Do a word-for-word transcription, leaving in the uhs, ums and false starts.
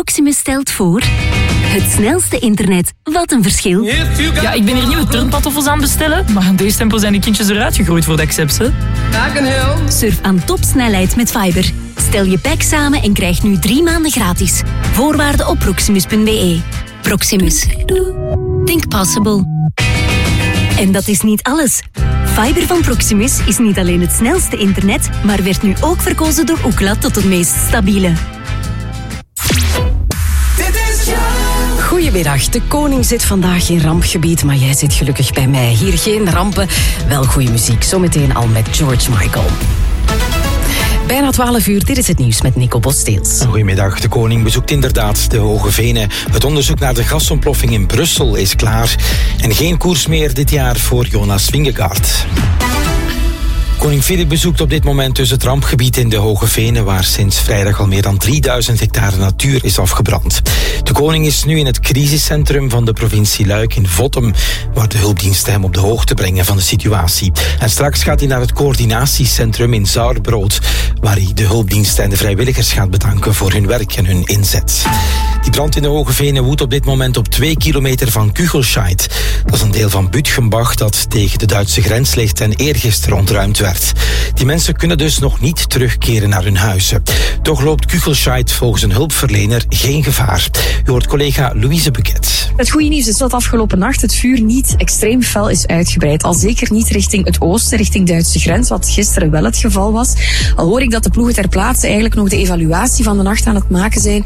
Proximus stelt voor... Het snelste internet. Wat een verschil. Ja, ik ben hier nieuwe turnpantoffels aan bestellen, maar aan deze tempo zijn de kindjes eruit gegroeid voor de accepts, hè. Surf aan topsnelheid met Fiber. Stel je pack samen en krijg nu drie maanden gratis. Voorwaarden op proximus punt b e. Proximus. Think possible. En dat is niet alles. Fiber van Proximus is niet alleen het snelste internet, maar werd nu ook verkozen door Ookla tot het meest stabiele. Goedemiddag, de koning zit vandaag in rampgebied, maar jij zit gelukkig bij mij. Hier geen rampen, wel goede muziek. Zometeen al met George Michael. Bijna twaalf uur, dit is het nieuws met Nico Bosteels. Goedemiddag, de koning bezoekt inderdaad de Hoge Venen. Het onderzoek naar de gasontploffing in Brussel is klaar. En geen koers meer dit jaar voor Jonas Vingegaard. Koning Filip bezoekt op dit moment dus het rampgebied in de Hoge Venen, waar sinds vrijdag al meer dan drieduizend hectare natuur is afgebrand. De koning is nu in het crisiscentrum van de provincie Luik in Vottem, waar de hulpdiensten hem op de hoogte brengen van de situatie. En straks gaat hij naar het coördinatiecentrum in Zourbrood, waar hij de hulpdiensten en de vrijwilligers gaat bedanken voor hun werk en hun inzet. Die brand in de Hoge Venen woedt op dit moment op twee kilometer van Kugelscheid. Dat is een deel van Bütgenbach dat tegen de Duitse grens ligt en eergisteren ontruimd werd. Die mensen kunnen dus nog niet terugkeren naar hun huizen. Toch loopt Kugelscheid volgens een hulpverlener geen gevaar. U hoort collega Louise Buket. Het goede nieuws is dat afgelopen nacht het vuur niet extreem fel is uitgebreid. Al zeker niet richting het oosten, richting de Duitse grens, wat gisteren wel het geval was. Al hoor ik dat de ploegen ter plaatse eigenlijk nog de evaluatie van de nacht aan het maken zijn.